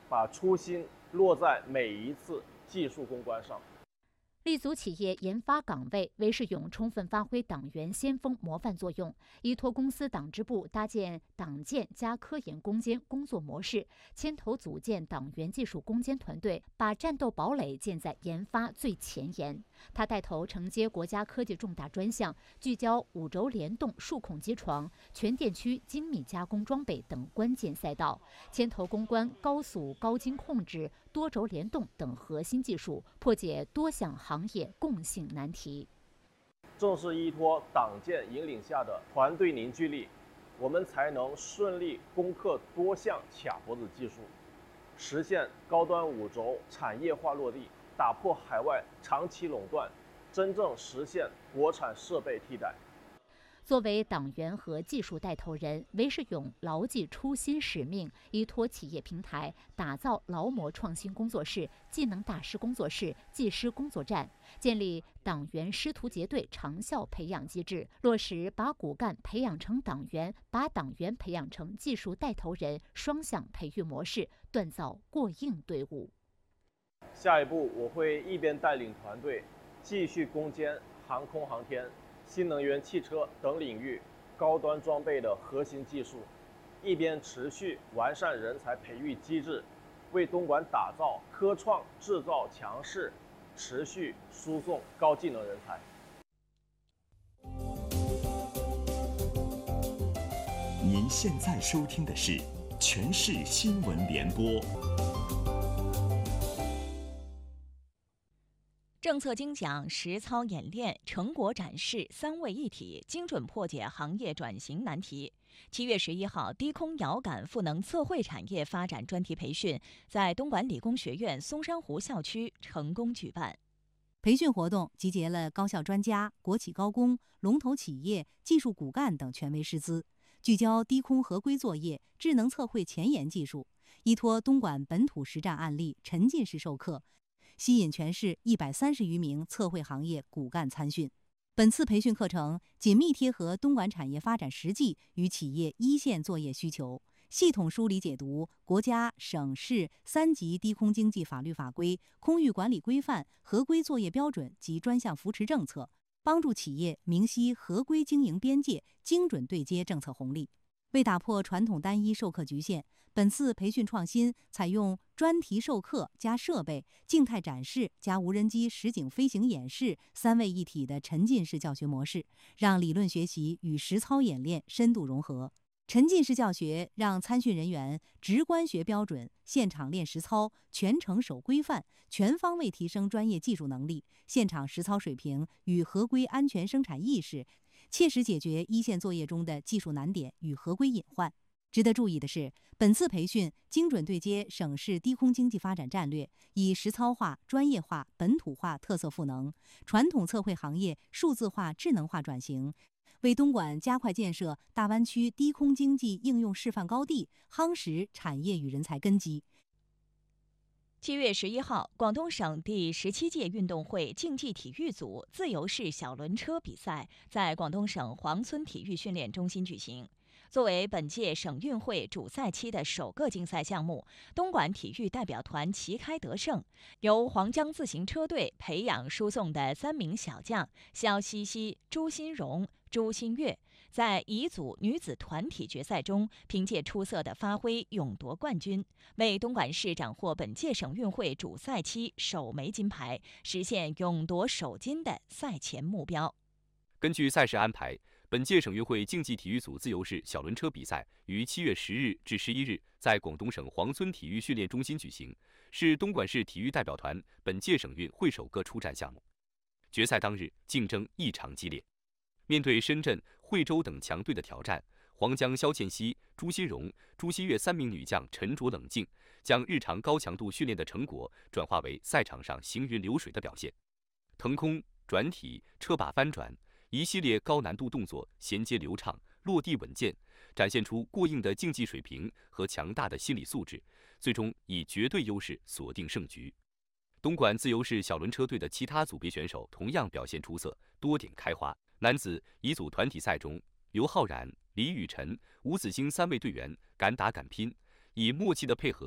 把初心落在每一次技术攻关上。 立足企业研发岗位，韦世勇充分发挥党员先锋模范作用，依托公司党支部搭建党建加科研攻坚工作模式，牵头组建党员技术攻坚团队，把战斗堡垒建在研发最前沿。他带头承接国家科技重大专项，聚焦5轴联动数控机床、全电区精密加工装备等关键赛道，牵头攻关高速高精控制、多轴联动等核心技术，破解多项行业共性难题。 正是依托党建引领下的团队凝聚力，我们才能顺利攻克多项卡脖子技术，实现高端5轴产业化落地，打破海外长期垄断，真正实现国产设备替代。 作为党员和技术带头人，韦世勇牢记初心使命，依托企业平台，打造劳模创新工作室、技能大师工作室、技师工作站，建立党员师徒结对长效培养机制，落实把骨干培养成党员、把党员培养成技术带头人双向培育模式，锻造过硬队伍。 下一步，我会一边带领团队继续攻坚航空航天、新能源汽车等领域高端装备的核心技术，一边持续完善人才培育机制，为东莞打造科创制造强势，持续输送高技能人才。 您现在收听的是全市新闻联播。 政策精讲、实操演练、成果展示3位一体，精准破解行业转型难题。7月11号，低空遥感赋能测绘产业发展专题培训在东莞理工学院松山湖校区成功举办。 培训活动集结了高校专家、国企高工、龙头企业、技术骨干等权威师资，聚焦低空合规作业、智能测绘前沿技术，依托东莞本土实战案例，沉浸式授课，吸引全市130余名测绘行业骨干参训。本次培训课程紧密贴合东莞产业发展实际与企业一线作业需求，系统梳理解读国家、省市3级低空经济法律法规、空域管理规范、合规作业标准及专项扶持政策，帮助企业明晰合规经营边界，精准对接政策红利。为打破传统单一授课局限，本次培训创新采用专题授课加设备、静态展示加无人机实景飞行演示3位一体的沉浸式教学模式，让理论学习与实操演练深度融合。沉浸式教学让参训人员直观学标准，现场练实操，全程守规范，全方位提升专业技术能力，现场实操水平与合规安全生产意识，切实解决一线作业中的技术难点与合规隐患。值得注意的是，本次培训精准对接省市低空经济发展战略，以实操化、专业化、本土化特色赋能传统测绘行业数字化、智能化转型，为东莞加快建设大湾区低空经济应用示范高地夯实产业与人才根基。 7月11号，广东省第17届运动会竞技体育组自由式小轮车比赛在广东省黄村体育训练中心举行。作为本届省运会主赛期的首个竞赛项目，东莞体育代表团旗开得胜。由黄江自行车队培养输送的3名小将肖西西、朱新荣、朱新月，在乙组女子团体决赛中凭借出色的发挥勇夺冠军，为东莞市斩获本届省运会主赛期首枚金牌，实现勇夺首金的赛前目标。 根据赛事安排，本届省运会竞技体育组自由式小轮车比赛于7月10日至11日在广东省黄村体育训练中心举行，是东莞市体育代表团本届省运会首个出战项目。决赛当日竞争异常激烈，面对深圳、惠州等强队的挑战，黄江肖倩熙、朱新荣、朱希月3名女将沉着冷静，将日常高强度训练的成果转化为赛场上行云流水的表现。腾空、转体、车把翻转一系列高难度动作衔接流畅，落地稳健，展现出过硬的竞技水平和强大的心理素质，最终以绝对优势锁定胜局。东莞自由式小轮车队的其他组别选手同样表现出色，多点开花。男子乙组团体赛中，刘浩然、李宇辰、吴子兴3位队员敢打敢拼，以默契的配合